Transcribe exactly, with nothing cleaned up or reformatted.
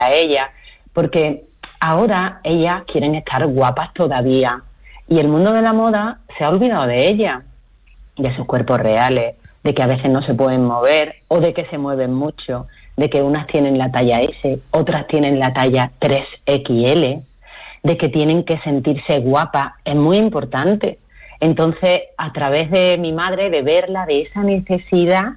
a ellas, porque ahora ellas quieren estar guapas todavía y el mundo de la moda se ha olvidado de ellas, de sus cuerpos reales, de que a veces no se pueden mover o de que se mueven mucho, de que unas tienen la talla ese, otras tienen la talla tres equis ele, de que tienen que sentirse guapas, es muy importante. Entonces, a través de mi madre, de verla, de esa necesidad,